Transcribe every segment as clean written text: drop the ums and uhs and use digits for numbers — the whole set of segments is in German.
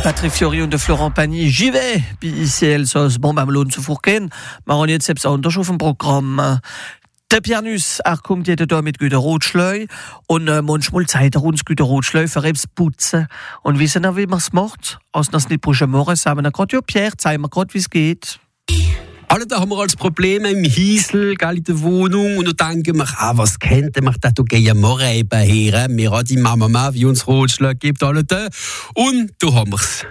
Patrick Fiori und der Florent Pagny, j'y vais. Bei ICL Sauce, bon, beim Lohn zu Furken. Wir haben jetzt selbst anders auf dem Programm. Der Pierre Nuss, kommt jeden Tag mit Güter Rotschleu. Und manchmal zeigt uns Güter Rotschleu für etwas putzen. Und wissen wir, wie man es macht? Aus das nicht pushen morgen, sagen wir gerade, ja, Pierre, zeig mir gerade, wie es geht. Alle da haben wir als Probleme im Hiesel, in der Wohnung. Und dann denken wir, was könnte man da gehen morgen eben her? Wir haben die Mama, wie uns Rotschlag gibt, alle da. Und da haben wir es.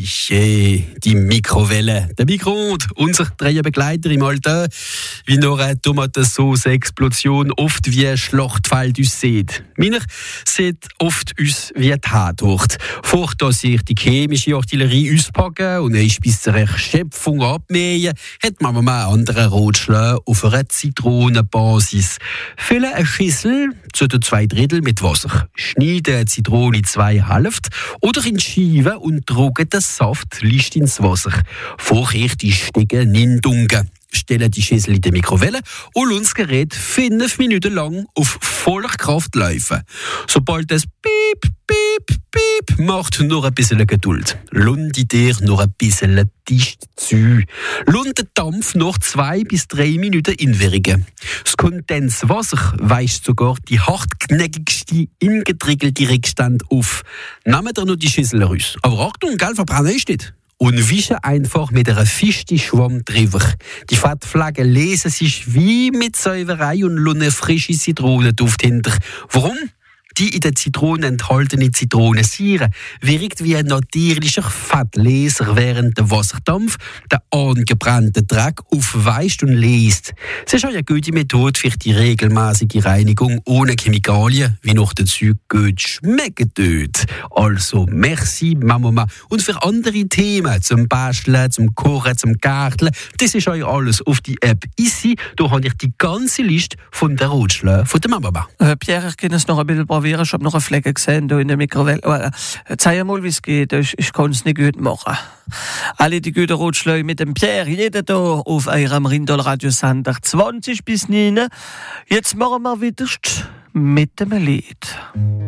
Oje, die Mikrowelle. Der Mikroonde, unser treuer Begleiter im Alter. Wie noch eine Tomatensauce-Explosion oft wie ein Schlachtfeld uns sieht. Meiner sieht oft uns wie ein Tatort. Vor dass sich die chemische Artillerie auspacken und eine bis zur Erschöpfung abmähen, hat man einen anderen Rotschlag auf einer Zitronenbasis. Füllen eine Schüssel zu 2/3 mit Wasser. Schneiden eine Zitrone in 2 Hälften oder in Scheiben und trocknen den Saft leicht ins Wasser. Vorher die Stege nindungen. Stellen die Schüssel in die Mikrowelle und lassen das Gerät 5 Minuten lang auf voller Kraft laufen. Sobald es piep, piep, piep macht, noch ein bisschen Geduld. Lass dir noch ein bisschen dicht zu. Lass den Dampf noch 2 bis 3 Minuten inwirken. Das Kondenswasser weist sogar die hartgnäckigste, ingetriegelte Rückstände auf. Nehmt ihr noch die Schüssel raus. Aber Achtung, gell, verbrennen ist nicht. Und wischen einfach mit einer festen Schwamm drüber. Die Fettflecken lesen sich wie mit Säuberei und lassen frische Zitronenduft hinter. Warum? Die in der Zitrone enthaltene Zitronensäure wirkt wie ein natürlicher Fettleser, während der Wasserdampf den angebrannten Dreck aufweist und lässt. Es ist auch eine gute Methode für die regelmäßige Reinigung ohne Chemikalien, wie noch dazu gut schmecken tut. Also, merci Mama. Und für andere Themen, zum Basteln, zum Kochen, zum Gärteln, das ist euch alles auf die App Easy. Da habe ich die ganze Liste von der Rotschläge von der Mama. Pierre, ich kann es noch ein bisschen probieren. Ich habe noch eine Flecke gesehen in der Mikrowelle. Zeig mal, wie es geht. Ich kann es nicht gut machen. Alle die guten Rotschläge mit dem Pierre, jeden Tag auf eurem Rindal-Radiosender 20 bis 9. Jetzt machen wir wieder mit dem Lied.